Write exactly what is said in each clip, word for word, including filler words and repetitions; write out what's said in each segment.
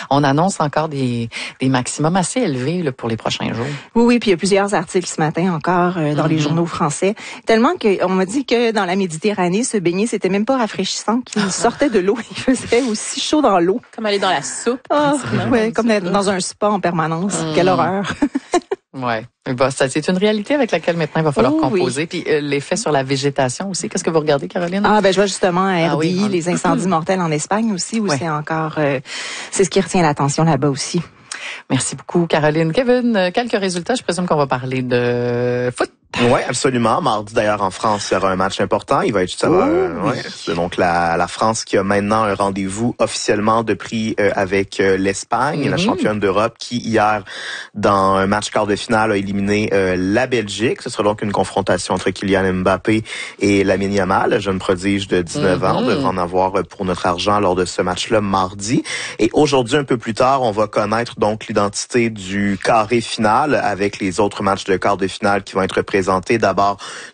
on annonce encore des, des maximums assez élevés là, pour les prochains jours. Oui, oui, puis il y a plusieurs articles ce matin encore euh, dans mm-hmm. les journaux français. Tellement qu'on m'a dit que dans la Méditerranée, se baigner, c'était même pas rafraîchissant, qu'il sortait de l'eau, il faisait aussi chaud dans l'eau. Comme aller dans la soupe. Ah, ouais, comme dans un spa en permanence. Mm. Quelle horreur. Ouais, bah, ça, c'est une réalité avec laquelle maintenant il va falloir oh, composer. Oui. Puis euh, l'effet sur la végétation aussi. Qu'est-ce que vous regardez, Caroline? Ah ben je vois justement à R D I, ah, oui, les incendies mortels en Espagne aussi, où ouais. c'est encore, euh, c'est ce qui retient l'attention là-bas aussi. Merci beaucoup, Caroline. Kevin, quelques résultats. Je présume qu'on va parler de foot. Oui, absolument. Mardi, d'ailleurs, en France, il y aura un match important. Il va être justement, euh, ouais, c'est donc la, la France qui a maintenant un rendez-vous officiellement de prix euh, avec euh, l'Espagne, mm-hmm. la championne d'Europe, qui hier, dans un match quart de finale, a éliminé euh, la Belgique. Ce sera donc une confrontation entre Kylian Mbappé et Lamine Yamal, jeune prodige de dix-neuf mm-hmm. ans. On devrait en avoir pour notre argent lors de ce match-là mardi. Et aujourd'hui, un peu plus tard, on va connaître donc l'identité du carré final avec les autres matchs de quart de finale qui vont être présentés. D'abord,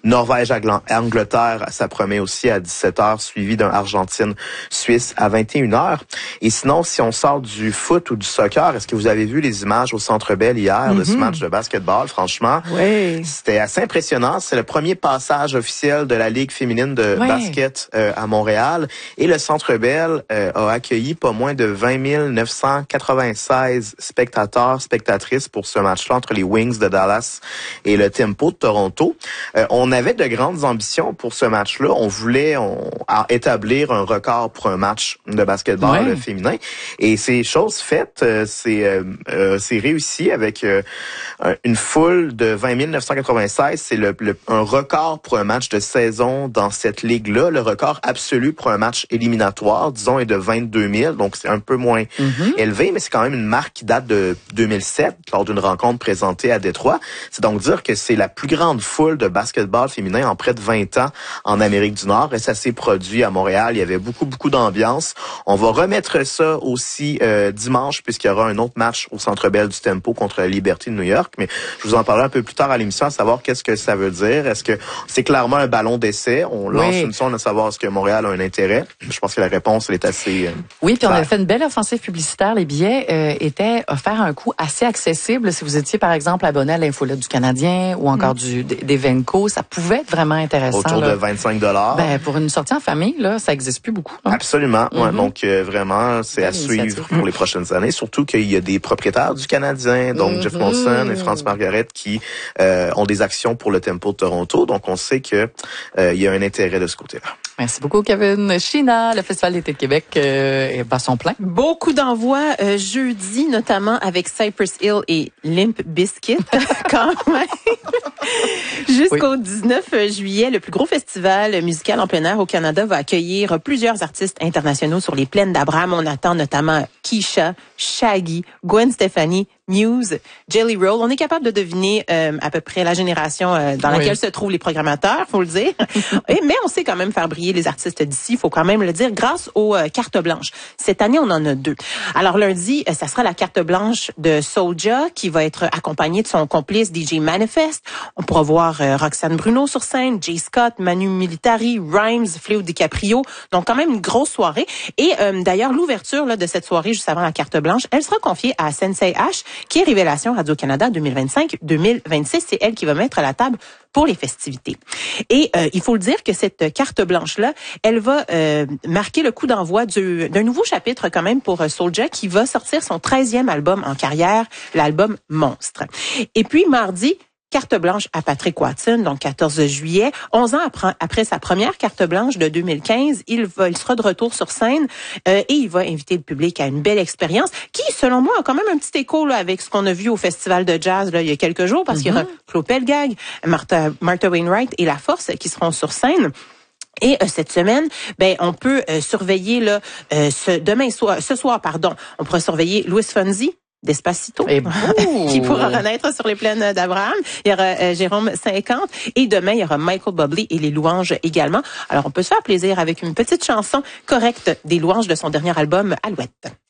Norvège-Angleterre, ça promet aussi à dix-sept heures, suivi d'un Argentine-Suisse à vingt et une heures. Et sinon, si on sort du foot ou du soccer, est-ce que vous avez vu les images au Centre Bell hier mm-hmm. de ce match de basketball? Franchement, oui. c'était assez impressionnant. C'est le premier passage officiel de la Ligue féminine de oui. basket euh, à Montréal. Et le Centre Bell euh, a accueilli pas moins de vingt mille neuf cent quatre-vingt-seize spectateurs, spectatrices pour ce match-là entre les Wings de Dallas et le Tempo de Toronto. Euh, on avait de grandes ambitions pour ce match-là. On voulait on, établir un record pour un match de basketball ouais. féminin. Et c'est chose faite. Euh, c'est, euh, euh, c'est réussi avec euh, une foule de vingt mille neuf cent quatre-vingt-seize. C'est le, le, un record pour un match de saison dans cette ligue-là. Le record absolu pour un match éliminatoire, disons, est de vingt-deux mille. Donc, c'est un peu moins mm-hmm. élevé, mais c'est quand même une marque qui date de deux mille sept, lors d'une rencontre présentée à Détroit. C'est donc dire que c'est la plus grande foule de basketball féminin en près de vingt ans en Amérique du Nord. Et ça s'est produit à Montréal. Il y avait beaucoup, beaucoup d'ambiance. On va remettre ça aussi euh, dimanche, puisqu'il y aura un autre match au Centre Bell du Tempo contre la Liberty de New York. Mais je vous en parlerai un peu plus tard à l'émission, à savoir qu'est-ce que ça veut dire. Est-ce que c'est clairement un ballon d'essai? On lance oui. une sonde à savoir est-ce que Montréal a un intérêt. Je pense que la réponse, elle est assez... Euh, oui, puis on a fait une belle offensive publicitaire. Les billets euh, étaient offerts à un coût assez accessible. Si vous étiez, par exemple, abonné à l'Infolette du Canadien ou encore mm. du des Venco, ça pouvait être vraiment intéressant. Autour là. de vingt-cinq dollars. Ben, pour une sortie en famille, là, ça existe plus beaucoup. Hein? Absolument. Mm-hmm. Ouais, donc, euh, vraiment, c'est Belle à suivre pour les prochaines années. Surtout qu'il y a des propriétaires du Canadien, donc mm-hmm. Jeff Molson et France Margaret, qui euh, ont des actions pour le Tempo de Toronto. Donc, on sait que euh, il y a un intérêt de ce côté-là. Merci beaucoup, Kevin. China, le Festival d'été de Québec euh, bat son plein. Beaucoup d'envois euh, jeudi, notamment avec Cypress Hill et Limp Bizkit, quand même. Jusqu'au oui. dix-neuf juillet, le plus gros festival musical en plein air au Canada va accueillir plusieurs artistes internationaux sur les plaines d'Abraham. On attend notamment Keisha, Shaggy, Gwen Stefani, Muse, Jelly Roll. On est capable de deviner euh, à peu près la génération euh, dans laquelle oui. se trouvent les programmateurs, faut le dire. Et, mais on sait quand même faire briller les artistes d'ici, faut quand même le dire, grâce aux euh, cartes blanches. Cette année, on en a deux. Alors lundi, euh, ça sera la carte blanche de Soulja qui va être accompagnée de son complice D J Manifest. On pourra voir euh, Roxane Bruno sur scène, Jay Scott, Manu Militari, Rhymes, Fléau DiCaprio. Donc quand même une grosse soirée. Et euh, d'ailleurs, l'ouverture là, de cette soirée, juste avant la carte blanche, elle sera confiée à Sensei H, qui est Révélation Radio-Canada deux mille vingt-cinq deux mille vingt-six. C'est elle qui va mettre à la table pour les festivités. Et euh, il faut le dire que cette carte blanche-là, elle va euh, marquer le coup d'envoi du, d'un nouveau chapitre quand même pour Soulja, qui va sortir son treizième album en carrière, l'album Monstre. Et puis mardi, carte blanche à Patrick Watson, donc quatorze juillet. onze ans après, après sa première carte blanche de deux mille quinze, il, va, il sera de retour sur scène euh, et il va inviter le public à une belle expérience qui, selon moi, a quand même un petit écho là, avec ce qu'on a vu au Festival de jazz là, il y a quelques jours, parce mm-hmm. qu'il y aura Claude Pelgag, Martha, Martha Wainwright et La Force qui seront sur scène. Et euh, cette semaine, ben on peut euh, surveiller là euh, ce demain soir, ce soir pardon, on pourra surveiller Louis Fonzi, Despacito, qui pourra renaître sur les plaines d'Abraham. Il y aura euh, Jérôme cinquante et demain, il y aura Michael Bublé et les Louanges également. Alors, on peut se faire plaisir avec une petite chanson correcte des Louanges de son dernier album, Alouette.